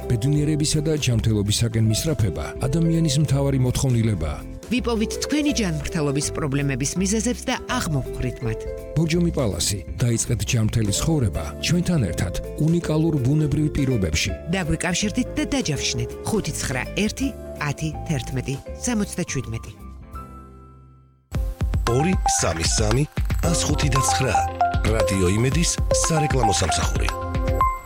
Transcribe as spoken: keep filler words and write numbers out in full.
ბედნიერებისა და ჯანმრთელობისაკენ მისწრაფება ადამიანის მთავარი მოთხოვნილებაა. ვიპოვით თქვენი ჯანმრთელობის პრობლემების მიზეზებს და აღმოვხვრით მათ. ბორჯომი პალასი, დაიწყეთ ჯანმრთელი ცხოვრება ჩვენთან ერთად უნიკალურ ბუნებრივ პირობებში. დაგვიკავშირდით და დაჯავშნეთ ხუთი ცხრა ერთი ათი თერთმეტი სამოცდაშვიდმეტი. ორი სამი სამი ას ხუთი და ცხრა რადიო იმედის სარეკლამო სამსახური.